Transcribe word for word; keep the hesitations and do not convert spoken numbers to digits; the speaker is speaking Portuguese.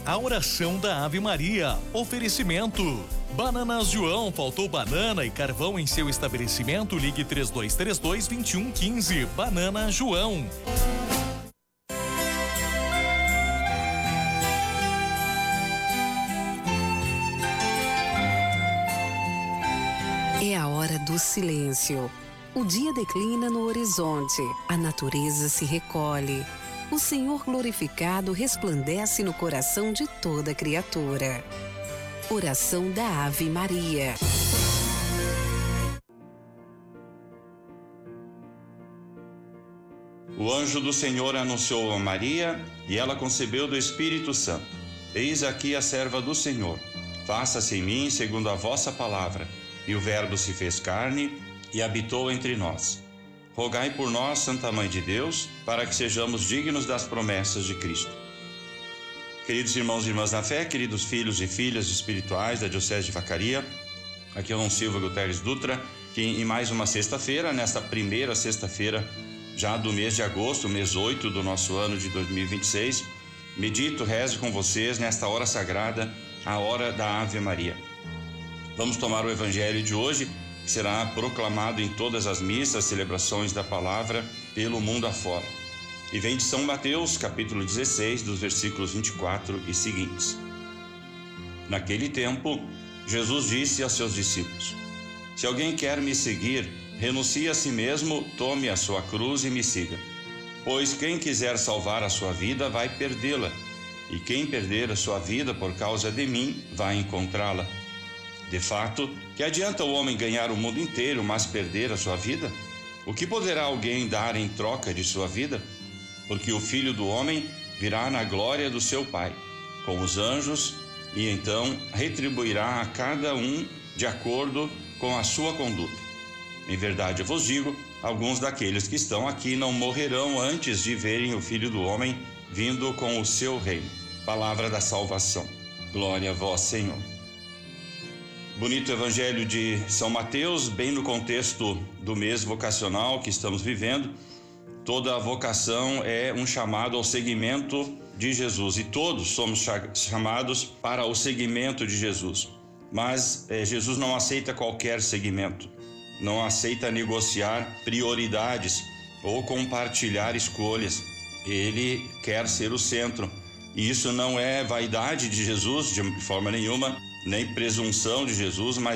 a oração da Ave Maria. Oferecimento: Bananas João, faltou banana e carvão em seu estabelecimento? Ligue três dois três dois, dois um um cinco. Banana João. É a hora do silêncio. O dia declina no horizonte, a natureza se recolhe. O Senhor glorificado resplandece no coração de toda criatura. Oração da Ave Maria. O anjo do Senhor anunciou a Maria, e ela concebeu do Espírito Santo. Eis aqui a serva do Senhor. Faça-se em mim segundo a vossa palavra. E o Verbo se fez carne e habitou entre nós. Rogai por nós, Santa Mãe de Deus, para que sejamos dignos das promessas de Cristo. Queridos irmãos e irmãs na fé, queridos filhos e filhas espirituais da Diocese de Vacaria, aqui é o Dom Silva Guterres Dutra, que em mais uma sexta-feira, nesta primeira sexta-feira já do mês de agosto, mês oito do nosso ano de dois mil e vinte e seis, medito, rezo com vocês nesta hora sagrada, a hora da Ave Maria. Vamos tomar o Evangelho de hoje, que será proclamado em todas as missas, celebrações da palavra pelo mundo afora. E vem de São Mateus, capítulo dezesseis, dos versículos vinte e quatro e seguintes. Naquele tempo, Jesus disse aos seus discípulos: Se alguém quer me seguir, renuncie a si mesmo, tome a sua cruz e me siga. Pois quem quiser salvar a sua vida vai perdê-la, e quem perder a sua vida por causa de mim vai encontrá-la. De fato, que adianta o homem ganhar o mundo inteiro, mas perder a sua vida? O que poderá alguém dar em troca de sua vida? Porque o Filho do Homem virá na glória do seu Pai, com os anjos, e então retribuirá a cada um de acordo com a sua conduta. Em verdade eu vos digo, alguns daqueles que estão aqui não morrerão antes de verem o Filho do Homem vindo com o seu reino. Palavra da salvação. Glória a vós, Senhor. Bonito Evangelho de São Mateus, bem no contexto do mês vocacional que estamos vivendo. Toda a vocação é um chamado ao seguimento de Jesus, e todos somos chamados para o seguimento de Jesus. Mas eh, Jesus não aceita qualquer seguimento, não aceita negociar prioridades ou compartilhar escolhas. Ele quer ser o centro, e isso não é vaidade de Jesus de forma nenhuma, nem presunção de Jesus, mas